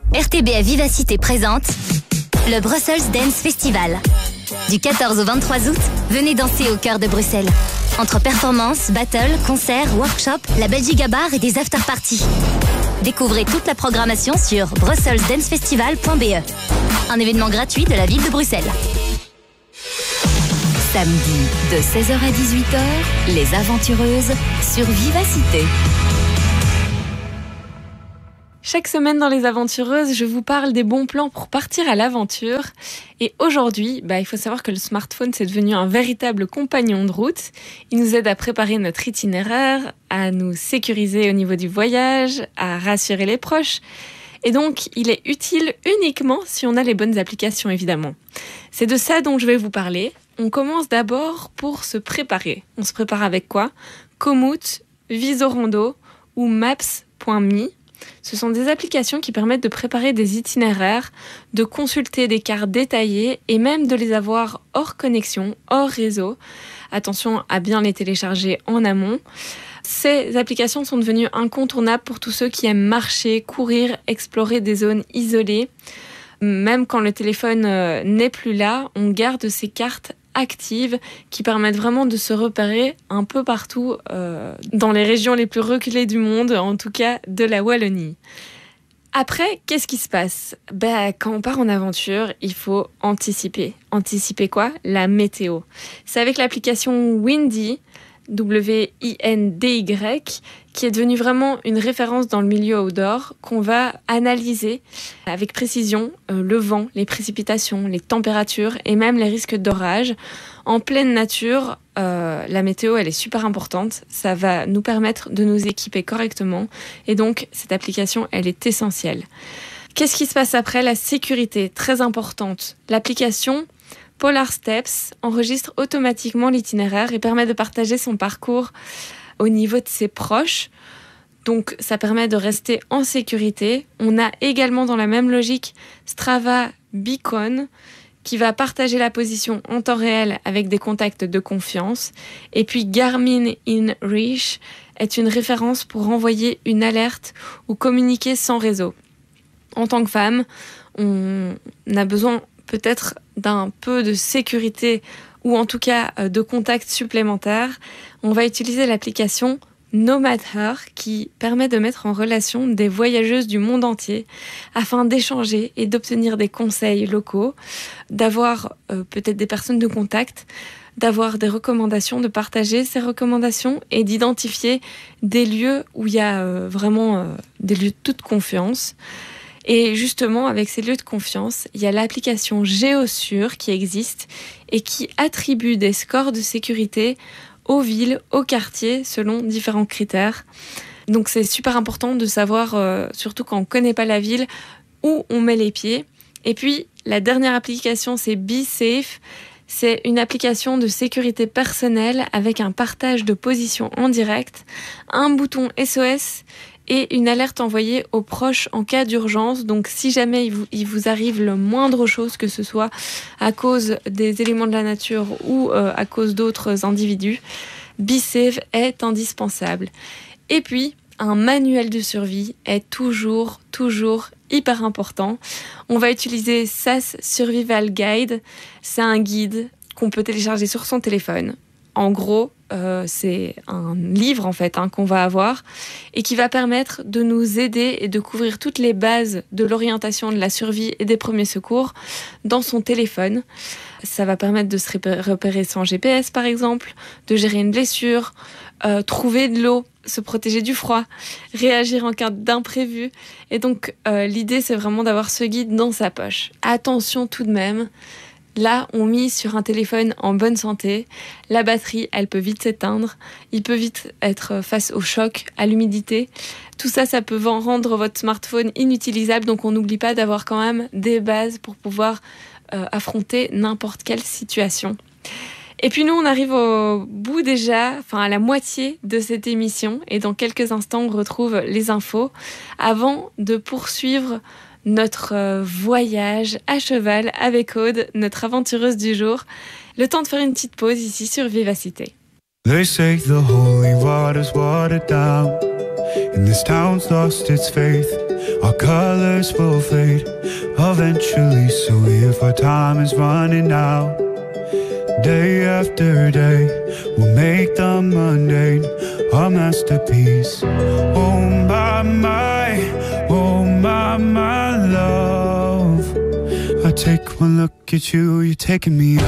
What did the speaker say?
RTBF Vivacité présente le Brussels Dance Festival. Du 14 au 23 août, venez danser au cœur de Bruxelles. Entre performances, battles, concerts, workshops, la Belgique à bar et des after-parties. Découvrez toute la programmation sur brusselsdancefestival.be. Un événement gratuit de la ville de Bruxelles. Samedi, de 16h à 18h, les aventureuses sur Vivacité. Chaque semaine dans Les Aventureuses, je vous parle des bons plans pour partir à l'aventure. Et aujourd'hui, il faut savoir que le smartphone, c'est devenu un véritable compagnon de route. Il nous aide à préparer notre itinéraire, à nous sécuriser au niveau du voyage, à rassurer les proches. Et donc, il est utile uniquement si on a les bonnes applications, évidemment. C'est de ça dont je vais vous parler. On commence d'abord pour se préparer. On se prépare avec quoi ? Komoot, Visorando ou Maps.me. Ce sont des applications qui permettent de préparer des itinéraires, de consulter des cartes détaillées et même de les avoir hors connexion, hors réseau. Attention à bien les télécharger en amont. Ces applications sont devenues incontournables pour tous ceux qui aiment marcher, courir, explorer des zones isolées. Même quand le téléphone n'est plus là, on garde ces cartes actives qui permettent vraiment de se repérer un peu partout dans les régions les plus reculées du monde, en tout cas de la Wallonie. Après, qu'est-ce qui se passe ? Quand on part en aventure, il faut anticiper. Anticiper quoi ? La météo. C'est avec l'application Windy, W-I-N-D-Y, qui est devenue vraiment une référence dans le milieu outdoor, qu'on va analyser avec précision le vent, les précipitations, les températures et même les risques d'orage. En pleine nature, la météo, elle est super importante. Ça va nous permettre de nous équiper correctement. Et donc, cette application, elle est essentielle. Qu'est-ce qui se passe après ? La sécurité, très importante. L'application Polar Steps enregistre automatiquement l'itinéraire et permet de partager son parcours au niveau de ses proches. Donc, ça permet de rester en sécurité. On a également dans la même logique Strava Beacon qui va partager la position en temps réel avec des contacts de confiance. Et puis Garmin InReach est une référence pour envoyer une alerte ou communiquer sans réseau. En tant que femme, on a besoin peut-être d'un peu de sécurité ou en tout cas de contacts supplémentaires. On va utiliser l'application Nomad Her qui permet de mettre en relation des voyageuses du monde entier afin d'échanger et d'obtenir des conseils locaux, d'avoir peut-être des personnes de contact, d'avoir des recommandations, de partager ces recommandations et d'identifier des lieux où il y a vraiment des lieux de toute confiance. Et justement, avec ces lieux de confiance, il y a l'application GeoSure qui existe et qui attribue des scores de sécurité aux villes, aux quartiers, selon différents critères. Donc c'est super important de savoir, surtout quand on ne connaît pas la ville, où on met les pieds. Et puis, la dernière application, c'est BeSafe. C'est une application de sécurité personnelle avec un partage de position en direct, un bouton SOS et une alerte envoyée aux proches en cas d'urgence. Donc si jamais il vous arrive le moindre chose, que ce soit à cause des éléments de la nature ou à cause d'autres individus, BeSafe est indispensable. Et puis, un manuel de survie est toujours hyper important. On va utiliser SAS Survival Guide. C'est un guide qu'on peut télécharger sur son téléphone. En gros, c'est un livre en fait qu'on va avoir et qui va permettre de nous aider et de couvrir toutes les bases de l'orientation, de la survie et des premiers secours dans son téléphone. Ça va permettre de se repérer sans GPS par exemple, de gérer une blessure, trouver de l'eau, se protéger du froid, réagir en cas d'imprévu. Et donc l'idée c'est vraiment d'avoir ce guide dans sa poche. Attention tout de même. Là, on mise sur un téléphone en bonne santé. La batterie, elle peut vite s'éteindre. Il peut vite être face au choc, à l'humidité. Tout ça, ça peut rendre votre smartphone inutilisable. Donc, on n'oublie pas d'avoir quand même des bases pour pouvoir affronter n'importe quelle situation. Et puis nous, on arrive au bout déjà, à la moitié de cette émission. Et dans quelques instants, on retrouve les infos avant de poursuivre notre voyage à cheval avec Aude, notre aventureuse du jour. Le temps de faire une petite pause ici sur Vivacité. They say the holy water's watered down. and this town's lost its faith. Our colors will fade eventually, so if our time is running out, day after day, we'll make the mundane our masterpiece. Oh my love, I take one look at you, you're taking me